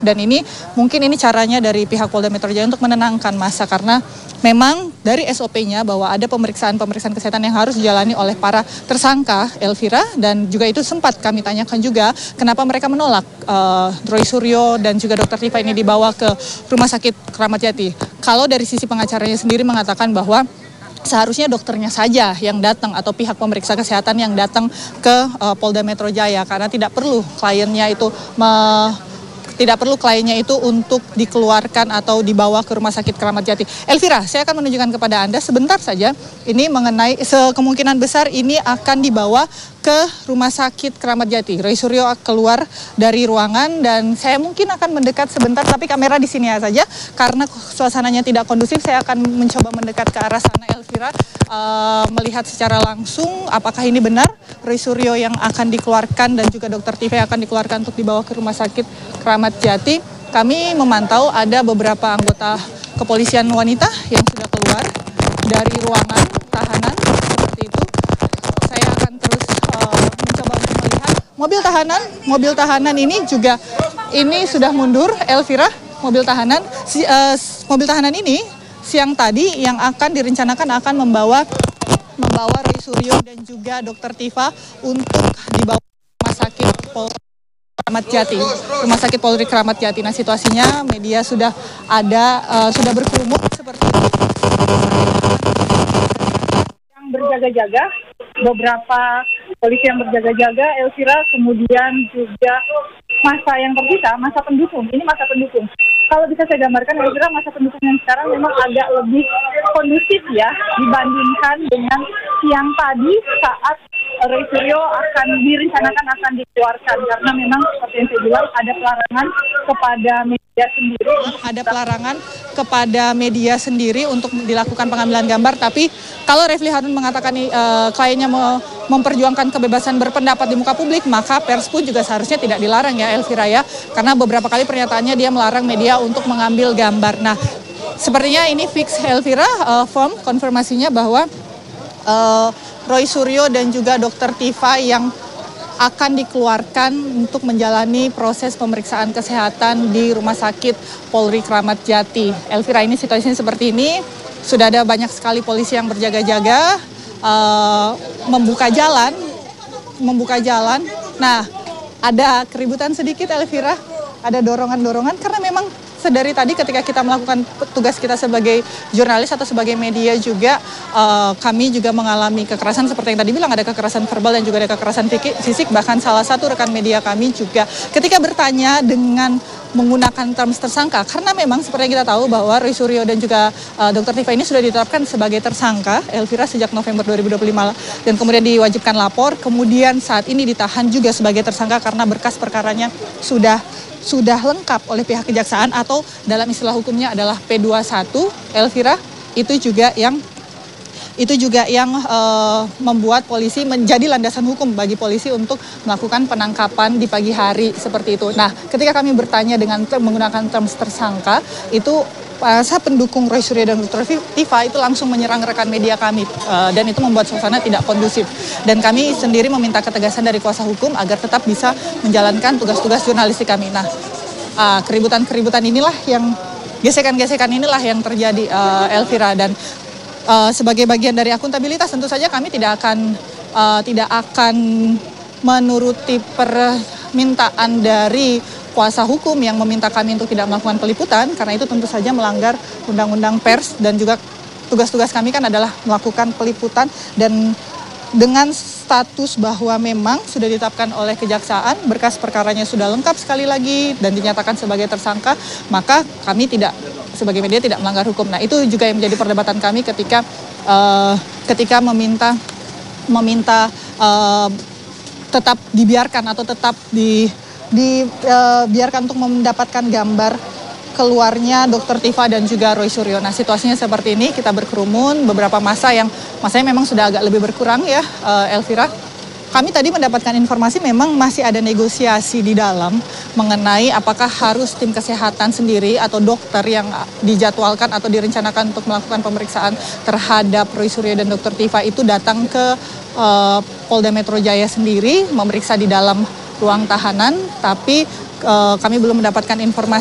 Dan ini mungkin ini caranya dari pihak Polda Metro Jaya untuk menenangkan massa karena memang dari SOP-nya bahwa ada pemeriksaan kesehatan yang harus dijalani oleh para tersangka Elvira, dan juga itu sempat kami tanyakan juga kenapa mereka menolak Roy Suryo dan juga Dr. Tifa ini dibawa ke Rumah Sakit Kramat Jati. Kalau dari sisi pengacaranya sendiri mengatakan bahwa seharusnya dokternya saja yang datang atau pihak pemeriksa kesehatan yang datang ke Polda Metro Jaya karena tidak perlu kliennya itu untuk dikeluarkan atau dibawa ke Rumah Sakit Kramat Jati. Elvira, saya akan menunjukkan kepada Anda sebentar saja ini mengenai kemungkinan besar ini akan dibawa ke Rumah Sakit Kramat Jati. Roy Suryo keluar dari ruangan dan saya mungkin akan mendekat sebentar, tapi kamera di sini saja karena suasananya tidak kondusif. Saya akan mencoba mendekat ke arah sana, Elvira, melihat secara langsung apakah ini benar Roy Suryo yang akan dikeluarkan dan juga Dr. Tifa yang akan dikeluarkan untuk dibawa ke Rumah Sakit Kramat Jati. Kami memantau ada beberapa anggota kepolisian wanita yang sudah keluar dari ruangan tahanan seperti itu. Saya akan terus mencoba untuk melihat mobil tahanan ini juga ini sudah mundur, Elvira. Mobil tahanan ini siang tadi yang akan direncanakan akan membawa Roy Suryo dan juga Dr. Tifa untuk dibawa ke Rumah Sakit Rumah Sakit Polri Kramat Jati. Nah, situasinya media sudah berkerumun seperti itu. Yang berjaga-jaga, beberapa polisi yang berjaga-jaga, Elvira, kemudian juga massa yang tersisa, massa pendukung. Ini massa pendukung. Kalau bisa saya gambarkan, Elvira, massa pendukung yang sekarang memang agak lebih kondusif ya dibandingkan dengan siang tadi saat Roy Suryo direncanakan akan dikeluarkan karena memang seperti yang saya bilang ada pelarangan kepada media sendiri. Ada pelarangan kepada media sendiri untuk dilakukan pengambilan gambar, tapi kalau Refli Harun mengatakan kliennya memperjuangkan kebebasan berpendapat di muka publik, maka pers pun juga seharusnya tidak dilarang ya, Elvira ya, karena beberapa kali pernyataannya dia melarang media untuk mengambil gambar. Nah, sepertinya ini fix, Elvira, konfirmasinya bahwa Roy Suryo dan juga Dr. Tifa yang akan dikeluarkan untuk menjalani proses pemeriksaan kesehatan di Rumah Sakit Polri Kramat Jati. Elvira, ini situasinya seperti ini. Sudah ada banyak sekali polisi yang berjaga-jaga, membuka jalan. Nah, ada keributan sedikit, Elvira. Ada dorongan-dorongan karena memang sedari tadi ketika kita melakukan tugas kita sebagai jurnalis atau sebagai media juga, kami juga mengalami kekerasan seperti yang tadi bilang, ada kekerasan verbal dan juga ada kekerasan fisik. Bahkan salah satu rekan media kami juga ketika bertanya dengan menggunakan terms tersangka, karena memang seperti yang kita tahu bahwa Roy Suryo dan juga Dr. Tifa ini sudah ditetapkan sebagai tersangka, Elvira, sejak November 2025 dan kemudian diwajibkan lapor, kemudian saat ini ditahan juga sebagai tersangka karena berkas perkaranya sudah lengkap oleh pihak kejaksaan atau dalam istilah hukumnya adalah P21, Elvira. Itu juga yang membuat polisi menjadi landasan hukum bagi polisi untuk melakukan penangkapan di pagi hari seperti itu. Nah, ketika kami bertanya dengan menggunakan terms tersangka, itu masa pendukung Roy Suryo dan Dr. Tifa itu langsung menyerang rekan media kami, dan itu membuat suasana tidak kondusif. Dan kami sendiri meminta ketegasan dari kuasa hukum agar tetap bisa menjalankan tugas-tugas jurnalistik kami. Nah, keributan inilah yang gesekan-gesekan inilah yang terjadi, Elvira, dan sebagai bagian dari akuntabilitas tentu saja kami tidak akan menuruti permintaan dari kuasa hukum yang meminta kami untuk tidak melakukan peliputan, karena itu tentu saja melanggar undang-undang pers, dan juga tugas-tugas kami kan adalah melakukan peliputan. Dan dengan status bahwa memang sudah ditetapkan oleh kejaksaan, berkas perkaranya sudah lengkap sekali lagi dan dinyatakan sebagai tersangka, maka kami tidak, sebagai media, tidak melanggar hukum. Nah, itu juga yang menjadi perdebatan kami ketika meminta tetap dibiarkan atau tetap dibiarkan untuk mendapatkan gambar keluarnya Dr. Tifa dan juga Roy Suryo. Nah, situasinya seperti ini, kita berkerumun, beberapa masanya memang sudah agak lebih berkurang ya, Elvira. Kami tadi mendapatkan informasi memang masih ada negosiasi di dalam mengenai apakah harus tim kesehatan sendiri atau dokter yang dijadwalkan atau direncanakan untuk melakukan pemeriksaan terhadap Roy Suryo dan Dr. Tifa itu datang ke Polda Metro Jaya sendiri, memeriksa di dalam ruang tahanan, tapi kami belum mendapatkan informasi